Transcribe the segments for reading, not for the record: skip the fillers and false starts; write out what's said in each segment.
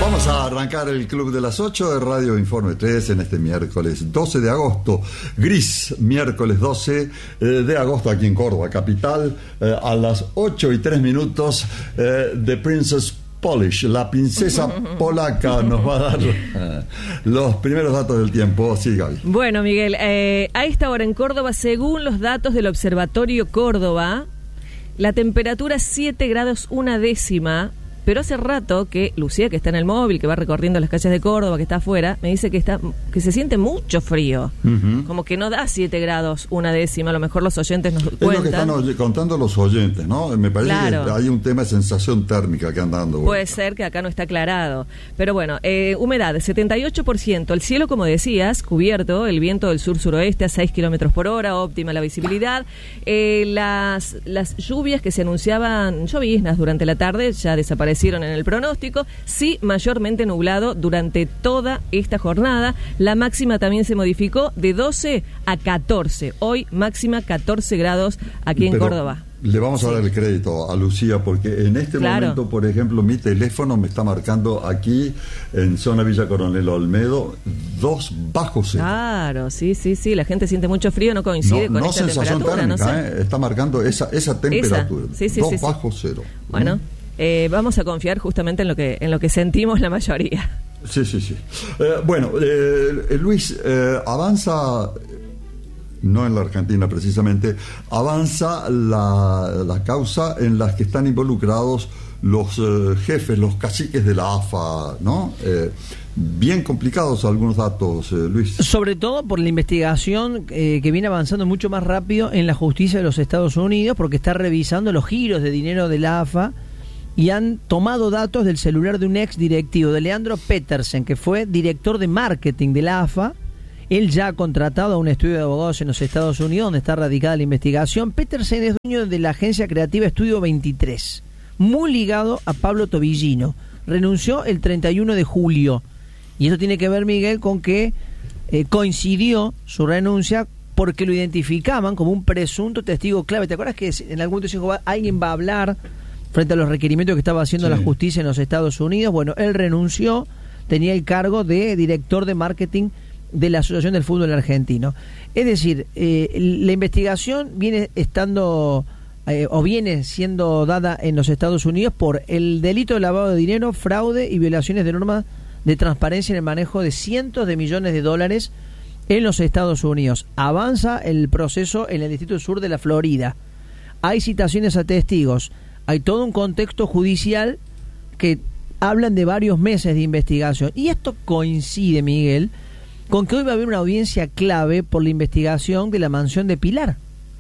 Vamos a arrancar el Club de las 8 de Radio Informe 3 en este miércoles 12 de agosto. Gris, miércoles 12 de agosto aquí en Córdoba, capital, a las 8:03, The Princess Polish, la princesa polaca, nos va a dar los primeros datos del tiempo. Sí, Gaby. Bueno, Miguel, a esta hora en Córdoba, según los datos del Observatorio Córdoba, la temperatura 7 grados 1 décima. Pero hace rato que Lucía, que está en el móvil, que va recorriendo las calles de Córdoba, que está afuera, me dice que se siente mucho frío. Como que no da 7 grados 1 décima. A lo mejor los oyentes nos cuentan. Es lo que están contando los oyentes, ¿no? Me parece que hay un tema de sensación térmica que anda dando vuelta. Puede ser que acá no está aclarado. Pero bueno, humedad 78%. El cielo, como decías, cubierto. El viento del sur-suroeste a 6 kilómetros por hora. Óptima la visibilidad. Las lluvias que se anunciaban, lloviznas durante la tarde, ya desaparecieron en el pronóstico. Sí, mayormente nublado durante toda esta jornada. La máxima también se modificó de 12 a 14. Hoy máxima 14 grados aquí en Córdoba. Le vamos a dar el crédito a Lucía porque en este momento, por ejemplo, mi teléfono me está marcando aquí en zona Villa Coronel Olmedo 2 bajo cero. Claro, sí, la gente siente mucho frío, no coincide con esta temperatura. Térmica, no sé. Está marcando esa temperatura. 2 bajo cero. Bueno. Vamos a confiar justamente en lo que sentimos la mayoría. Sí. Luis, avanza, no en la Argentina precisamente, avanza la causa en las que están involucrados los jefes, los caciques de la AFA, ¿no? Bien complicados algunos datos, Luis. Sobre todo por la investigación que viene avanzando mucho más rápido en la justicia de los Estados Unidos, porque está revisando los giros de dinero de la AFA. Y han tomado datos del celular de un ex directivo, de Leandro Petersen, que fue director de marketing de la AFA. Él ya ha contratado a un estudio de abogados en los Estados Unidos, donde está radicada la investigación. Petersen es dueño de la agencia creativa Estudio 23, muy ligado a Pablo Tobillino. Renunció el 31 de julio. Y eso tiene que ver, Miguel, con que coincidió su renuncia porque lo identificaban como un presunto testigo clave. ¿Te acuerdas que en algún momento dijo, alguien va a hablar frente a los requerimientos que estaba haciendo la justicia en los Estados Unidos? Bueno, él renunció, tenía el cargo de director de marketing de la Asociación del Fútbol Argentino. Es decir, la investigación viene estando o viene siendo dada en los Estados Unidos por el delito de lavado de dinero, fraude y violaciones de normas de transparencia en el manejo de cientos de millones de dólares en los Estados Unidos. Avanza el proceso en el Distrito Sur de la Florida. Hay citaciones a testigos. Hay todo un contexto judicial que hablan de varios meses de investigación. Y esto coincide, Miguel, con que hoy va a haber una audiencia clave por la investigación de la mansión de Pilar.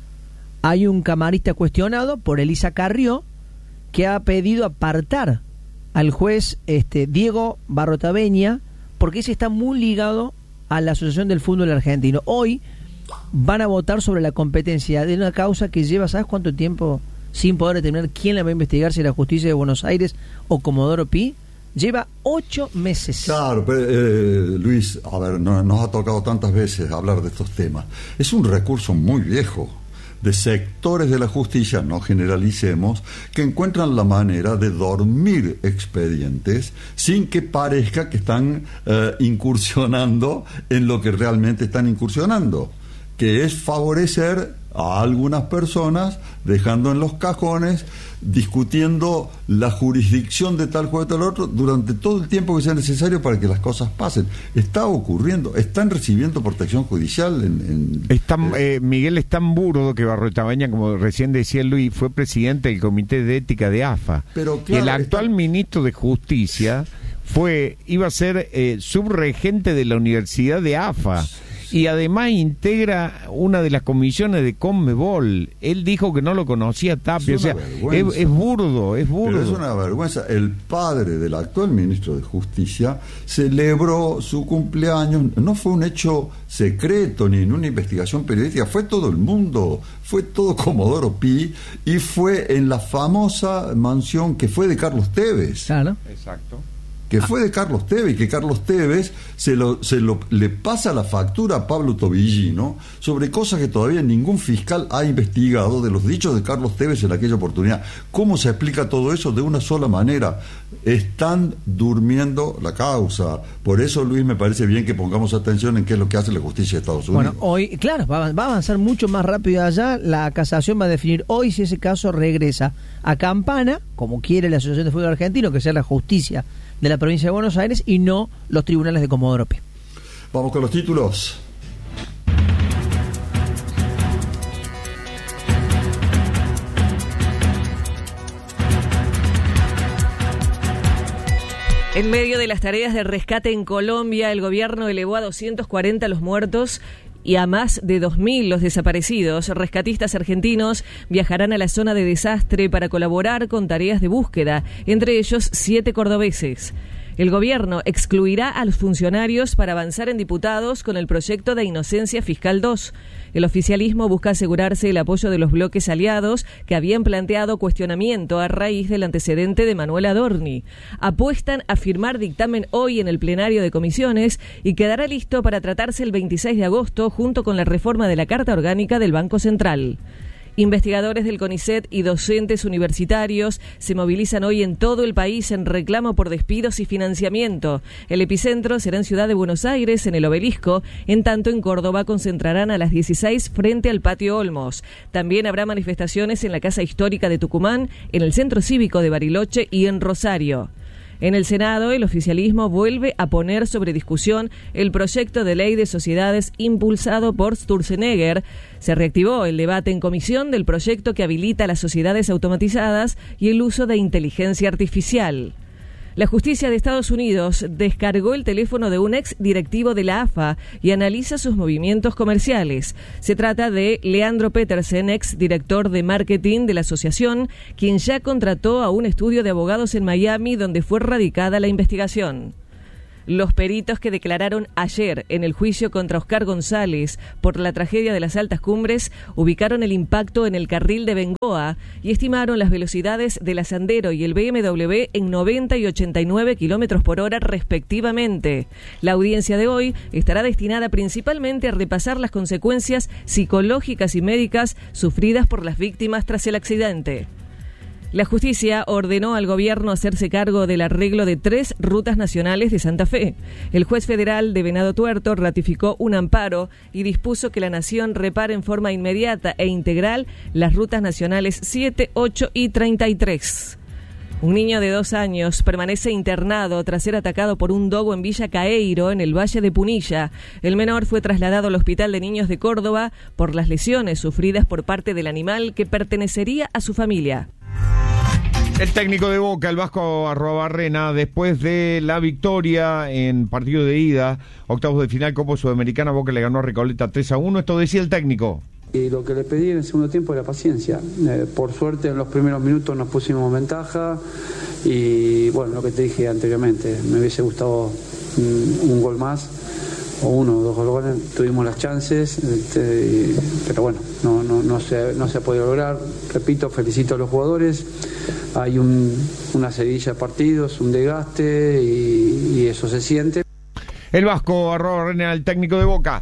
Hay un camarista cuestionado por Elisa Carrió que ha pedido apartar al juez Diego Barrotaveña porque ese está muy ligado a la Asociación del Fútbol Argentino. Hoy van a votar sobre la competencia de una causa que lleva, ¿sabes cuánto tiempo sin poder determinar quién la va a investigar, si la justicia de Buenos Aires o Comodoro Pi? Lleva 8 meses. Claro, pero Luis, a ver, nos ha tocado tantas veces hablar de estos temas. Es un recurso muy viejo de sectores de la justicia, no generalicemos, que encuentran la manera de dormir expedientes sin que parezca que están incursionando en lo que realmente están incursionando, que es favorecer a algunas personas, dejando en los cajones, discutiendo la jurisdicción de tal juez o tal otro durante todo el tiempo que sea necesario para que las cosas pasen. Está ocurriendo, están recibiendo protección judicial Miguel, es tan burdo que Barrotaveña, como recién decía Luis, fue presidente del Comité de Ética de AFA. Pero claro, el actual ministro de Justicia iba a ser subregente de la Universidad de AFA. Y además integra una de las comisiones de Conmebol. Él dijo que no lo conocía Tapia. O sea, es burdo. Pero es una vergüenza. El padre del actual ministro de Justicia celebró su cumpleaños. No fue un hecho secreto ni en una investigación periodística. Fue todo el mundo. Fue todo Comodoro Pi. Y fue en la famosa mansión que fue de Carlos Tevez. Claro. Exacto. que fue de Carlos Tevez, y que Carlos Tevez le pasa la factura a Pablo Tobillino sobre cosas que todavía ningún fiscal ha investigado de los dichos de Carlos Tevez en aquella oportunidad. ¿Cómo se explica todo eso? De una sola manera: están durmiendo la causa. Por eso, Luis, me parece bien que pongamos atención en qué es lo que hace la justicia de Estados Unidos. Bueno, hoy, claro, va a avanzar mucho más rápido allá. La casación va a definir hoy si ese caso regresa a Campana, como quiere la Asociación de Fútbol Argentino, que sea la justicia de la provincia de Buenos Aires y no los tribunales de Comodoro Pi. Vamos con los títulos. En medio de las tareas de rescate en Colombia, el gobierno elevó a 240 los muertos y a más de 2.000 los desaparecidos. Rescatistas argentinos viajarán a la zona de desastre para colaborar con tareas de búsqueda, entre ellos 7 cordobeses. El gobierno excluirá a los funcionarios para avanzar en diputados con el proyecto de Inocencia Fiscal 2. El oficialismo busca asegurarse el apoyo de los bloques aliados que habían planteado cuestionamiento a raíz del antecedente de Manuel Adorni. Apuestan a firmar dictamen hoy en el plenario de comisiones y quedará listo para tratarse el 26 de agosto junto con la reforma de la Carta Orgánica del Banco Central. Investigadores del CONICET y docentes universitarios se movilizan hoy en todo el país en reclamo por despidos y financiamiento. El epicentro será en Ciudad de Buenos Aires, en el Obelisco. En tanto, en Córdoba concentrarán a las 16 frente al Patio Olmos. También habrá manifestaciones en la Casa Histórica de Tucumán, en el Centro Cívico de Bariloche y en Rosario. En el Senado, el oficialismo vuelve a poner sobre discusión el proyecto de ley de sociedades impulsado por Sturzenegger. Se reactivó el debate en comisión del proyecto que habilita las sociedades automatizadas y el uso de inteligencia artificial. La justicia de Estados Unidos descargó el teléfono de un ex directivo de la AFA y analiza sus movimientos comerciales. Se trata de Leandro Petersen, ex director de marketing de la asociación, quien ya contrató a un estudio de abogados en Miami donde fue radicada la investigación. Los peritos que declararon ayer en el juicio contra Oscar González por la tragedia de las Altas Cumbres ubicaron el impacto en el carril de Bengoa y estimaron las velocidades del Sandero y el BMW en 90 y 89 kilómetros por hora respectivamente. La audiencia de hoy estará destinada principalmente a repasar las consecuencias psicológicas y médicas sufridas por las víctimas tras el accidente. La justicia ordenó al gobierno hacerse cargo del arreglo de 3 rutas nacionales de Santa Fe. El juez federal de Venado Tuerto ratificó un amparo y dispuso que la Nación repare en forma inmediata e integral las rutas nacionales 7, 8 y 33. Un niño de 2 años permanece internado tras ser atacado por un dogo en Villa Caeiro, en el Valle de Punilla. El menor fue trasladado al Hospital de Niños de Córdoba por las lesiones sufridas por parte del animal que pertenecería a su familia. El técnico de Boca, el Vasco Arruabarrena, después de la victoria en partido de ida, octavos de final Copa Sudamericana, Boca le ganó a Recoleta 3-1. Esto decía el técnico. Y lo que le pedí en el segundo tiempo era paciencia. Por suerte en los primeros minutos nos pusimos ventaja y bueno, lo que te dije anteriormente, me hubiese gustado un gol más o 1 o 2 goles, tuvimos las chances, pero bueno, no se ha podido lograr. Repito, felicito a los jugadores, hay una seguidilla de partidos, un desgaste y eso se siente. El Vasco Arruabarrena, el técnico de Boca.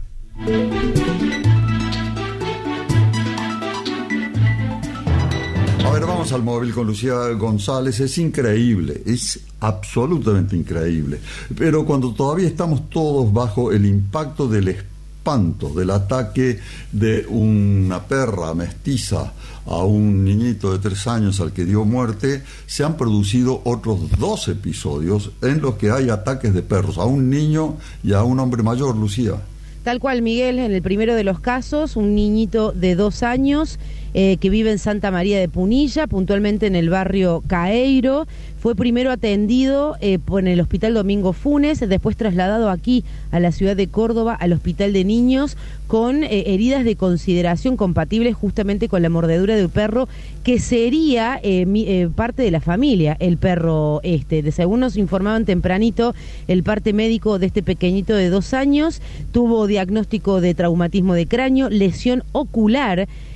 A ver, vamos al móvil con Lucía González. Es increíble, es absolutamente increíble. Pero cuando todavía estamos todos bajo el impacto del espanto, del ataque de una perra mestiza a un niñito de 3 años al que dio muerte, se han producido otros 2 episodios en los que hay ataques de perros a un niño y a un hombre mayor, Lucía. Tal cual, Miguel, en el primero de los casos, un niñito de 2 años que vive en Santa María de Punilla, puntualmente en el barrio Caeiro. Fue primero atendido en el Hospital Domingo Funes, después trasladado aquí a la ciudad de Córdoba, al Hospital de Niños, con heridas de consideración compatibles justamente con la mordedura de un perro que sería parte de la familia, el perro según nos informaban tempranito, el parte médico de este pequeñito de 2 años tuvo diagnóstico de traumatismo de cráneo, lesión ocular,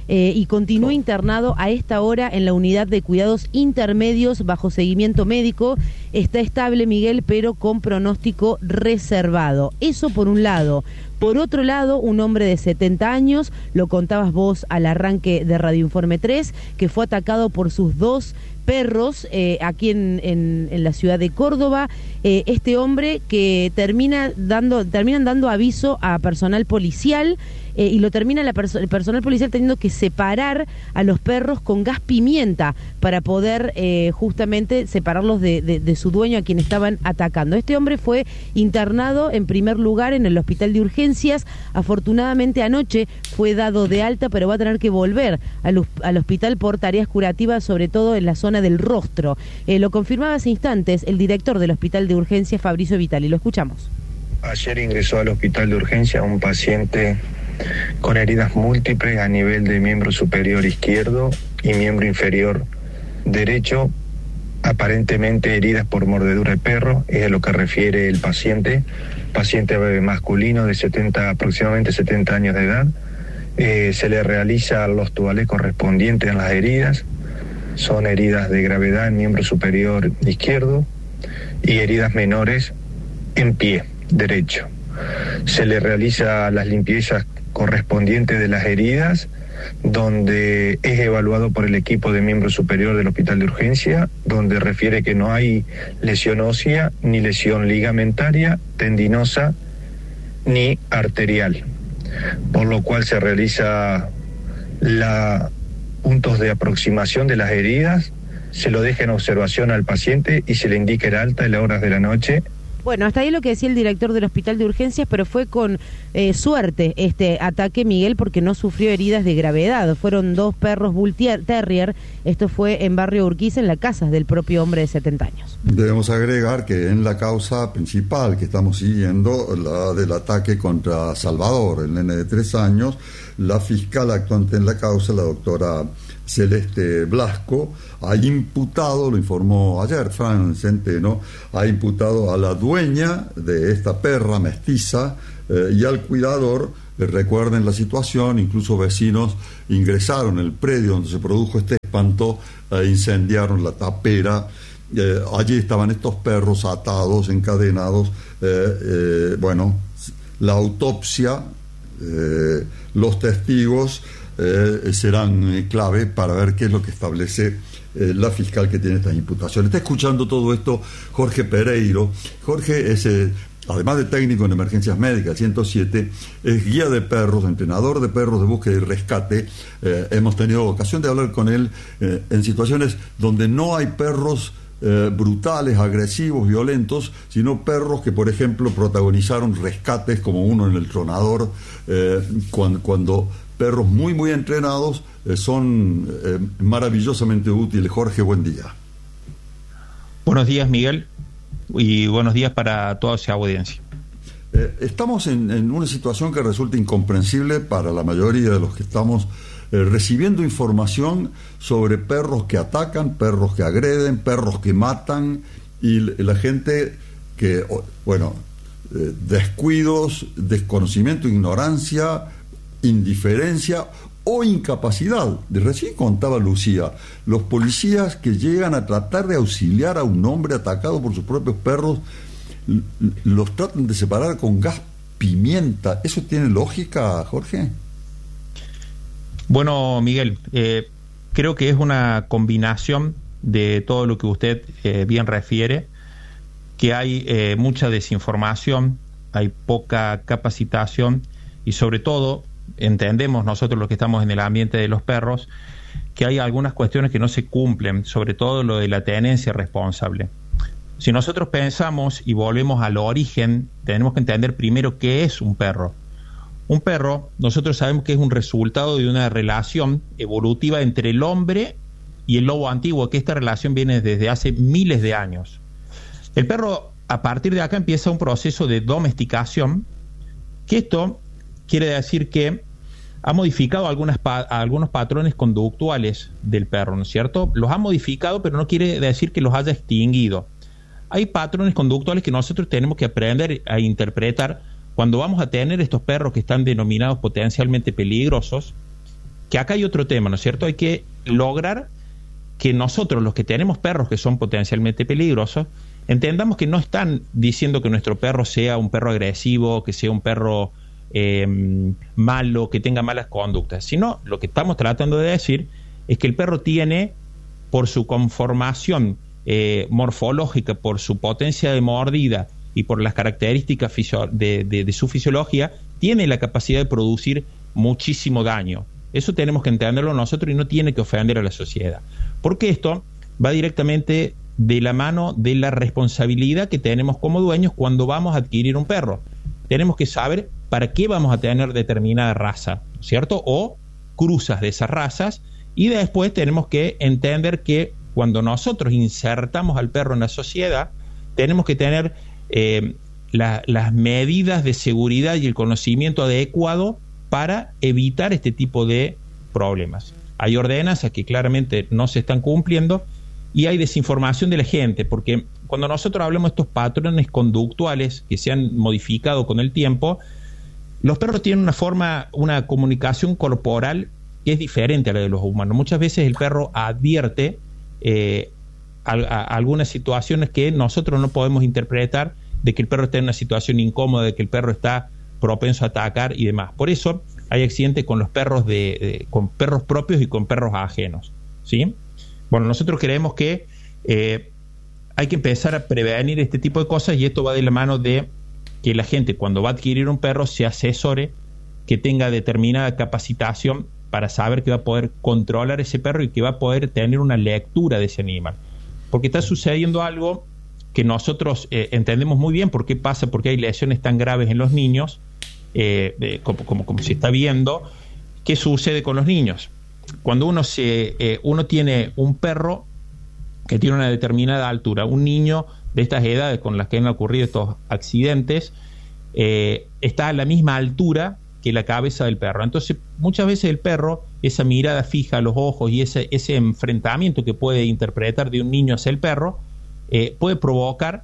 y continúa internado a esta hora en la unidad de cuidados intermedios bajo seguimiento médico. Está estable, Miguel, pero con pronóstico reservado. Eso por un lado. Por otro lado, un hombre de 70 años, lo contabas vos al arranque de Radio Informe 3, que fue atacado por sus 2 perros aquí en la ciudad de Córdoba. Este hombre que terminan dando aviso a personal policial y lo termina el personal policial teniendo que separar a los perros con gas pimienta para poder justamente separarlos de su dueño a quien estaban atacando. Este hombre fue internado en primer lugar en el hospital de urgencias. Afortunadamente anoche fue dado de alta, pero va a tener que volver al hospital por tareas curativas, sobre todo en la zona del rostro. Lo confirmaba hace instantes el director del hospital de urgencias, Fabricio Vitali. Lo escuchamos. Ayer ingresó al hospital de urgencia un paciente con heridas múltiples a nivel de miembro superior izquierdo y miembro inferior derecho, aparentemente heridas por mordedura de perro, es a lo que refiere el paciente masculino de aproximadamente 70 años de edad. Se le realiza los tubalés correspondientes en las heridas, son heridas de gravedad en miembro superior izquierdo y heridas menores en pie derecho. Se le realiza las limpiezas correspondientes de las heridas, donde es evaluado por el equipo de miembro superior del hospital de urgencia, donde refiere que no hay lesión ósea, ni lesión ligamentaria, tendinosa, ni arterial, por lo cual se realiza puntos de aproximación de las heridas, se lo deja en observación al paciente y se le indica el alta en las horas de la noche. Bueno, hasta ahí lo que decía el director del hospital de urgencias, pero fue con suerte este ataque, Miguel, porque no sufrió heridas de gravedad. Fueron 2 perros Bull Terrier. Esto fue en barrio Urquiza, en la casa del propio hombre de 70 años. Debemos agregar que en la causa principal que estamos siguiendo, la del ataque contra Salvador, el nene de 3 años, la fiscal actuante en la causa, la doctora Celeste Blasco, ha imputado, lo informó ayer Fran Centeno, ha imputado a la dueña de esta perra mestiza y al cuidador. Recuerden la situación, incluso vecinos ingresaron el predio donde se produjo este espanto e incendiaron la tapera. Allí estaban estos perros atados, encadenados. Bueno, la autopsia, los testigos serán clave para ver qué es lo que establece la fiscal que tiene estas imputaciones. Está escuchando todo esto Jorge Pereiro. Jorge es, además de técnico en emergencias médicas 107, es guía de perros, entrenador de perros de búsqueda y rescate. Hemos tenido ocasión de hablar con él en situaciones donde no hay perros brutales, agresivos, violentos, sino perros que, por ejemplo, protagonizaron rescates, como uno en El Tronador, cuando perros muy, muy entrenados son maravillosamente útiles. Jorge, buen día. Buenos días, Miguel, y buenos días para toda esa audiencia. Estamos en una situación que resulta incomprensible para la mayoría de los que estamos recibiendo información sobre perros que atacan, perros que agreden, perros que matan, y la gente que, bueno, descuidos, desconocimiento, ignorancia, indiferencia o incapacidad. Recién contaba Lucía, los policías que llegan a tratar de auxiliar a un hombre atacado por sus propios perros, los tratan de separar con gas pimienta. ¿Eso tiene lógica, Jorge? Bueno, Miguel, creo que es una combinación de todo lo que usted bien refiere, que hay mucha desinformación, hay poca capacitación y sobre todo entendemos nosotros los que estamos en el ambiente de los perros que hay algunas cuestiones que no se cumplen, sobre todo lo de la tenencia responsable. Si nosotros pensamos y volvemos al origen, tenemos que entender primero qué es un perro. Un perro, nosotros sabemos que es un resultado de una relación evolutiva entre el hombre y el lobo antiguo, que esta relación viene desde hace miles de años. El perro, a partir de acá, empieza un proceso de domesticación, que esto quiere decir que ha modificado algunos patrones conductuales del perro, ¿no es cierto? Los ha modificado, pero no quiere decir que los haya extinguido. Hay patrones conductuales que nosotros tenemos que aprender a interpretar cuando vamos a tener estos perros que están denominados potencialmente peligrosos, que acá hay otro tema, ¿no es cierto? Hay que lograr que nosotros, los que tenemos perros que son potencialmente peligrosos, entendamos que no están diciendo que nuestro perro sea un perro agresivo, que sea un perro malo, que tenga malas conductas, sino lo que estamos tratando de decir es que el perro tiene, por su conformación morfológica, por su potencia de mordida y por las características de su fisiología, tiene la capacidad de producir muchísimo daño. Eso tenemos que entenderlo nosotros y no tiene que ofender a la sociedad, porque esto va directamente de la mano de la responsabilidad que tenemos como dueños cuando vamos a adquirir un perro. Tenemos que saber para qué vamos a tener determinada raza, ¿cierto? O cruzas de esas razas, y después tenemos que entender que cuando nosotros insertamos al perro en la sociedad, tenemos que tener las medidas de seguridad y el conocimiento adecuado para evitar este tipo de problemas. Hay ordenanzas que claramente no se están cumpliendo y hay desinformación de la gente, porque cuando nosotros hablamos de estos patrones conductuales que se han modificado con el tiempo, los perros tienen una comunicación corporal que es diferente a la de los humanos. Muchas veces el perro advierte algunas situaciones que nosotros no podemos interpretar, de que el perro está en una situación incómoda, de que el perro está propenso a atacar y demás. Por eso hay accidentes con los perros con perros propios y con perros ajenos, ¿sí? Bueno, nosotros creemos que hay que empezar a prevenir este tipo de cosas, y esto va de la mano de que la gente, cuando va a adquirir un perro, se asesore, que tenga determinada capacitación para saber que va a poder controlar ese perro y que va a poder tener una lectura de ese animal. Porque está sucediendo algo que nosotros entendemos muy bien por qué pasa, porque hay lesiones tan graves en los niños, como se está viendo. ¿Qué sucede con los niños? Cuando uno tiene un perro que tiene una determinada altura, un niño de estas edades con las que han ocurrido estos accidentes, está a la misma altura que la cabeza del perro. Entonces, muchas veces el perro, esa mirada fija a los ojos y ese enfrentamiento que puede interpretar de un niño hacia el perro, puede provocar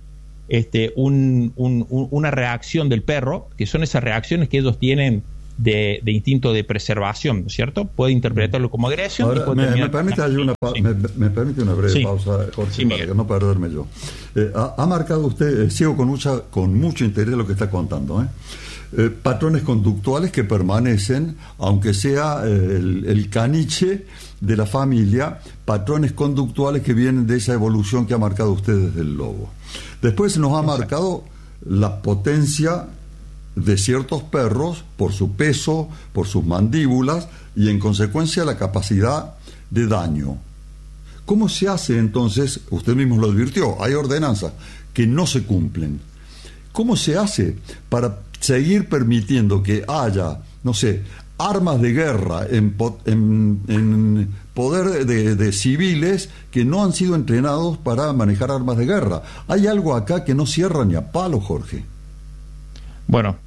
una reacción del perro, que son esas reacciones que ellos tienen de instinto de preservación, ¿no es cierto? Puede interpretarlo como agresión. Ahora, me permite una breve pausa, Jorge, sí, para que no perderme yo. Ha marcado usted, sigo con mucho interés lo que está contando, patrones conductuales que permanecen, aunque sea el caniche de la familia, patrones conductuales que vienen de esa evolución que ha marcado usted desde el lobo. Después nos ha marcado la potencia de ciertos perros por su peso, por sus mandíbulas y en consecuencia la capacidad de daño. ¿Cómo se hace entonces? Usted mismo lo advirtió, hay ordenanzas que no se cumplen. ¿Cómo se hace para seguir permitiendo que haya, no sé, armas de guerra en poder de civiles que no han sido entrenados para manejar armas de guerra? Hay algo acá que no cierra ni a palo, Jorge. Bueno,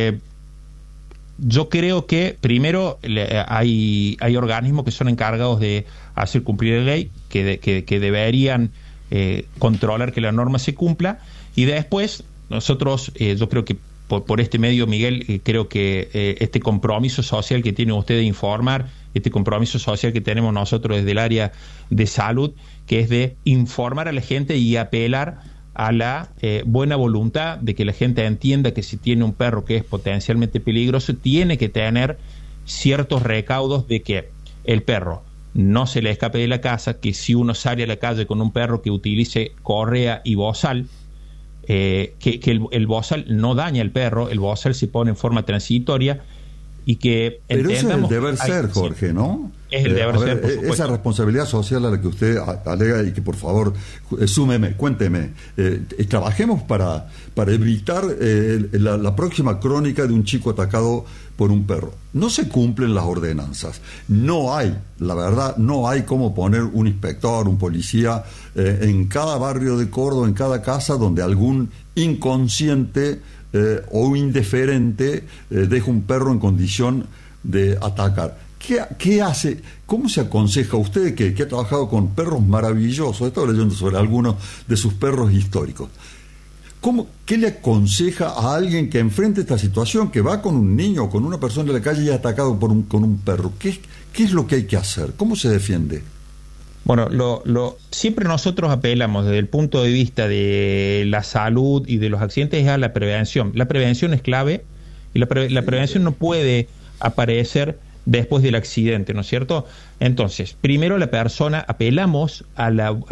yo creo que primero hay organismos que son encargados de hacer cumplir la ley, que deberían controlar que la norma se cumpla, y después nosotros, yo creo que por este medio, Miguel, creo que este compromiso social que tiene usted de informar, este compromiso social que tenemos nosotros desde el área de salud, que es de informar a la gente y apelar a la buena voluntad de que la gente entienda que si tiene un perro que es potencialmente peligroso, tiene que tener ciertos recaudos de que el perro no se le escape de la casa, que si uno sale a la calle con un perro que utilice correa y bozal, que el bozal no daña al perro, el bozal se pone en forma transitoria, y que pero ese es el deber ser, Jorge, ¿no? Es el deber ser, por supuesto. Esa responsabilidad social a la que usted alega, y que por favor súmeme, cuénteme, trabajemos para evitar la próxima crónica de un chico atacado por un perro. No se cumplen las ordenanzas, no hay, la verdad, no hay cómo poner un inspector, un policía en cada barrio de Córdoba, en cada casa donde algún inconsciente o indiferente deja un perro en condición de atacar. ¿Qué hace? ¿Cómo se aconseja usted que ha trabajado con perros maravillosos? He estado leyendo sobre algunos de sus perros históricos. ¿Qué le aconseja a alguien que enfrente esta situación, que va con un niño o con una persona en la calle y es atacado con un perro? ¿Qué es lo que hay que hacer? ¿Cómo se defiende? Bueno, siempre nosotros apelamos desde el punto de vista de la salud y de los accidentes a la prevención. La prevención es clave y la prevención no puede aparecer después del accidente, ¿no es cierto? Entonces, primero la persona, apelamos a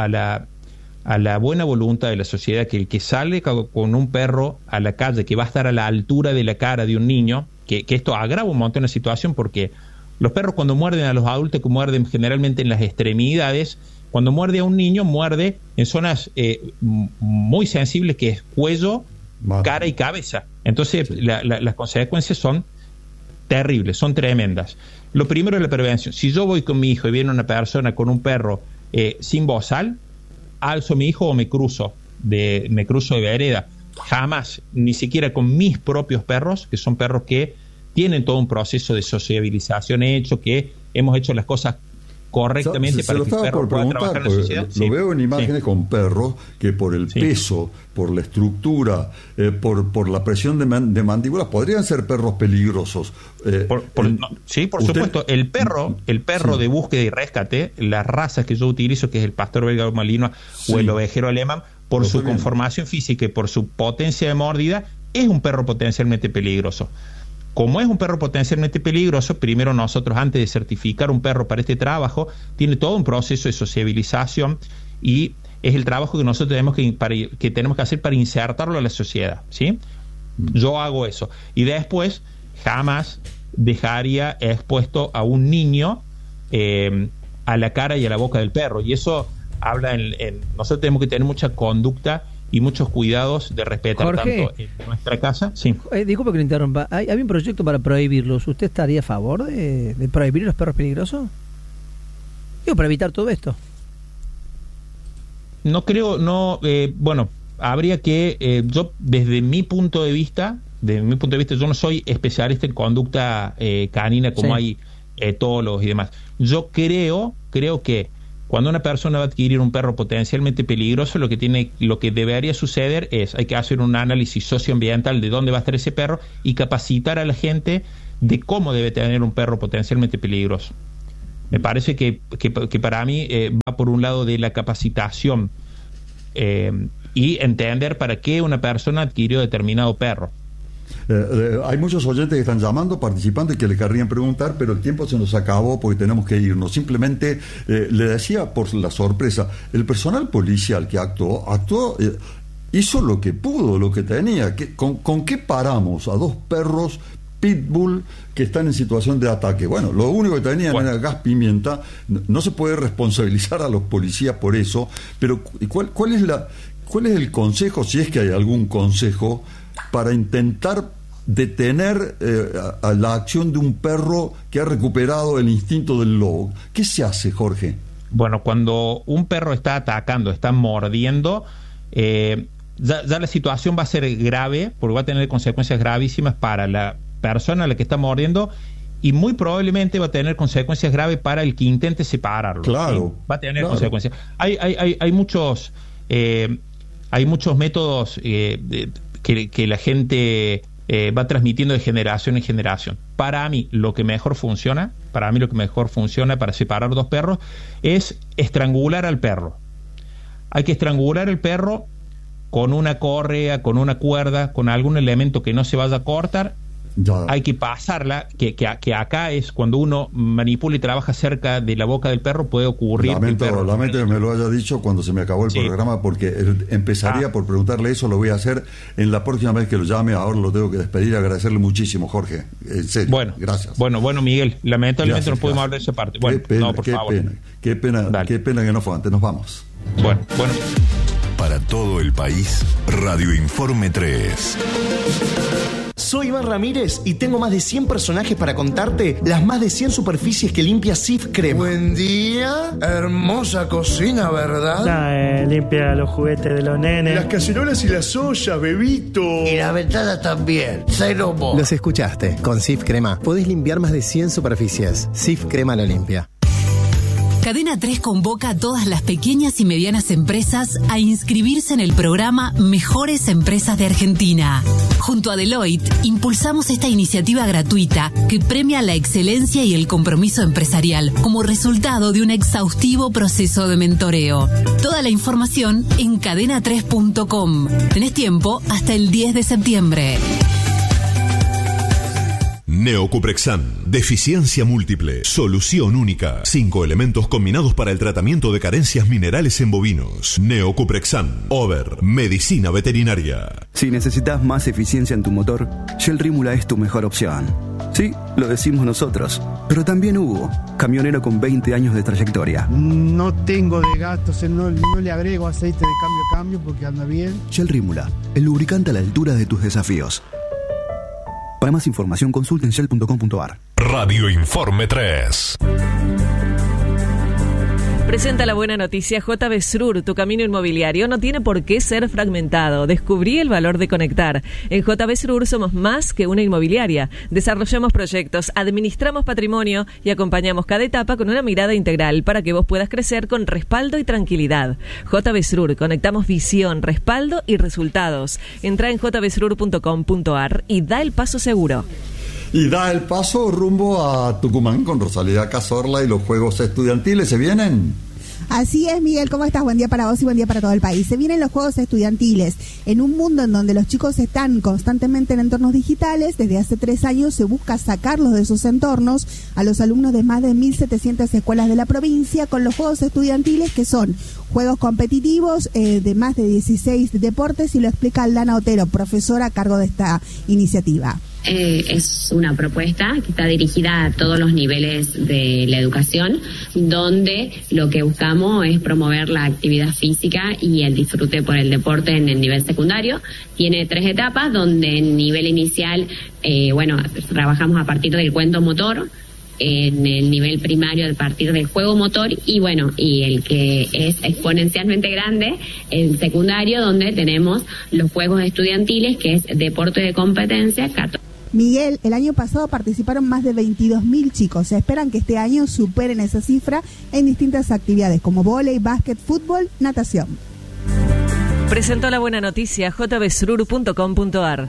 la buena voluntad de la sociedad, que el que sale con un perro a la calle, que va a estar a la altura de la cara de un niño, que esto agrava un montón la situación, porque los perros cuando muerden a los adultos, que muerden generalmente en las extremidades, cuando muerde a un niño, muerde en zonas muy sensibles, que es cuello, cara y cabeza. Entonces, sí, las consecuencias son terribles, son tremendas. Lo primero es la prevención. Si yo voy con mi hijo y viene una persona con un perro sin bozal, alzo a mi hijo o me cruzo de vereda. Jamás, ni siquiera con mis propios perros, que son perros que tienen todo un proceso de sociabilización hecho, que hemos hecho las cosas correctamente para que el perro pueda trabajar en la sociedad. Lo veo en imágenes con perros que por el peso, por la estructura, por la presión de mandíbulas, podrían ser perros peligrosos. Por supuesto. El perro de búsqueda y rescate, las razas que yo utilizo, que es el pastor belga malinois o el ovejero alemán, por su conformación física y por su potencia de mordida, es un perro potencialmente peligroso. Como es un perro potencialmente peligroso, primero nosotros, antes de certificar un perro para este trabajo, tiene todo un proceso de sociabilización y es el trabajo que nosotros tenemos que hacer para insertarlo a la sociedad, ¿sí? Yo hago eso. Y después, jamás dejaría expuesto a un niño a la cara y a la boca del perro. Y eso habla nosotros tenemos que tener mucha conducta y muchos cuidados de respetar, Jorge, tanto en nuestra casa. Sí. Disculpe que lo interrumpa. ¿Había un proyecto para prohibirlos? ¿Usted estaría a favor de prohibir los perros peligrosos? Digo, para evitar todo esto. No creo, bueno, habría que, yo desde mi punto de vista, yo no soy especialista en conducta canina como hay etólogos y demás. Yo creo que cuando una persona va a adquirir un perro potencialmente peligroso, lo que debería suceder es, hay que hacer un análisis socioambiental de dónde va a estar ese perro y capacitar a la gente de cómo debe tener un perro potencialmente peligroso. Me parece que para mí va por un lado de la capacitación y entender para qué una persona adquirió determinado perro. Hay muchos oyentes que están llamando, participando y que le querrían preguntar, pero el tiempo se nos acabó porque tenemos que irnos. Simplemente le decía por la sorpresa, el personal policial que actuó hizo lo que pudo, lo que tenía. ¿Con qué paramos a dos perros pitbull que están en situación de ataque? Bueno, lo único que tenían era gas pimienta. No se puede responsabilizar a los policías por eso, pero ¿cuál es el consejo, si es que hay algún consejo, para intentar detener a la acción de un perro que ha recuperado el instinto del lobo? ¿Qué se hace, Jorge? Bueno, cuando un perro está atacando, está mordiendo, ya la situación va a ser grave, porque va a tener consecuencias gravísimas para la persona a la que está mordiendo y muy probablemente va a tener consecuencias graves para el que intente separarlo. Claro. ¿Sí? Va a tener consecuencias. Hay muchos métodos que la gente va transmitiendo de generación en generación. Para mí lo que mejor funciona para separar dos perros es estrangular al perro. Hay que estrangular al perro con una correa, con una cuerda, con algún elemento que no se vaya a cortar. Ya. Hay que pasarla, que acá es cuando uno manipula y trabaja cerca de la boca del perro, puede ocurrir. Lamento que me lo haya dicho cuando se me acabó el programa, porque empezaría por preguntarle eso. Lo voy a hacer en la próxima vez que lo llame. Ahora lo tengo que despedir, agradecerle muchísimo, Jorge, en serio. Bueno, gracias. Bueno, Miguel, lamentablemente no pudimos hablar de esa parte. Bueno, qué pena que no fue antes. Nos vamos. Bueno. Para todo el país, Radio Informe 3. Soy Iván Ramírez y tengo más de 100 personajes para contarte las más de 100 superficies que limpia Cif Crema. Buen día, hermosa cocina, ¿verdad? Limpia los juguetes de los nenes. Las cacerolas y las ollas, bebito. Y la ventana también, cero mo. Los escuchaste, con Cif Crema podés limpiar más de 100 superficies. Cif Crema lo limpia. Cadena 3 convoca a todas las pequeñas y medianas empresas a inscribirse en el programa Mejores Empresas de Argentina. Junto a Deloitte, impulsamos esta iniciativa gratuita que premia la excelencia y el compromiso empresarial como resultado de un exhaustivo proceso de mentoreo. Toda la información en cadena3.com. Tenés tiempo hasta el 10 de septiembre. Neocuprexan, deficiencia múltiple, solución única. 5 elementos combinados para el tratamiento de carencias minerales en bovinos. Neocuprexan, Over, medicina veterinaria. Si necesitas más eficiencia en tu motor, Shell Rímula es tu mejor opción. Sí, lo decimos nosotros, pero también Hugo, camionero con 20 años de trayectoria. No tengo de gastos, no le agrego aceite de cambio porque anda bien. Shell Rímula, el lubricante a la altura de tus desafíos. Para más información, consulten shell.com.ar. Radio Informe 3. Presenta la buena noticia. JB Srur, tu camino inmobiliario no tiene por qué ser fragmentado. Descubrí el valor de conectar. En JB Srur somos más que una inmobiliaria. Desarrollamos proyectos, administramos patrimonio y acompañamos cada etapa con una mirada integral para que vos puedas crecer con respaldo y tranquilidad. JB Srur, conectamos visión, respaldo y resultados. Entra en jbsrur.com.ar y da el paso seguro. Y da el paso rumbo a Tucumán con Rosalía Cazorla y los Juegos Estudiantiles. ¿Se vienen? Así es, Miguel, ¿cómo estás? Buen día para vos y buen día para todo el país. Se vienen los Juegos Estudiantiles. En un mundo en donde los chicos están constantemente en entornos digitales, desde hace 3 años se busca sacarlos de esos entornos a los alumnos de más de 1.700 escuelas de la provincia con los Juegos Estudiantiles, que son juegos competitivos de más de 16 deportes, y lo explica Aldana Otero, profesora a cargo de esta iniciativa. Es una propuesta que está dirigida a todos los niveles de la educación, donde lo que buscamos es promover la actividad física y el disfrute por el deporte en el nivel secundario. Tiene 3 etapas, donde en nivel inicial, trabajamos a partir del cuento motor, en el nivel primario a partir del juego motor y el que es exponencialmente grande, el secundario, donde tenemos los juegos estudiantiles, que es deporte de competencia. Miguel, el año pasado participaron más de 22.000 chicos. Se esperan que este año superen esa cifra en distintas actividades como vóley, básquet, fútbol, natación. Presentó la buena noticia jbsrur.com.ar.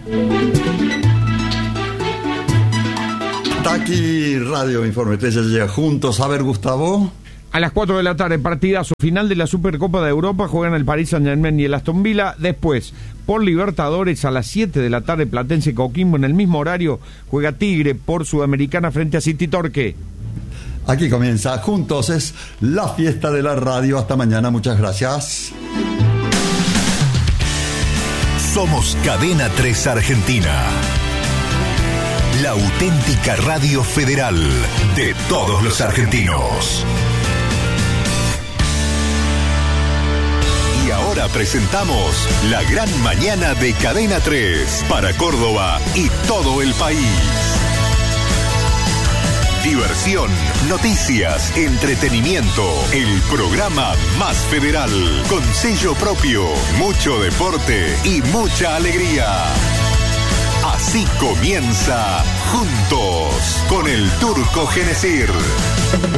Está aquí Radio Informe 3, ya llega juntos. A ver, Gustavo. A las 4 de la tarde, partidazo final de la Supercopa de Europa, juegan el Paris Saint-Germain y el Aston Villa. Después, por Libertadores, a las 7 de la tarde, Platense Coquimbo. En el mismo horario, juega Tigre por Sudamericana frente a City Torque. Aquí comienza Juntos, es la fiesta de la radio. Hasta mañana, muchas gracias. Somos Cadena 3 Argentina. La auténtica radio federal de todos los argentinos. Y ahora presentamos la gran mañana de Cadena 3 para Córdoba y todo el país. Diversión, noticias, entretenimiento, el programa más federal, con sello propio, mucho deporte y mucha alegría. Así comienza Juntos con el Turco Genesir.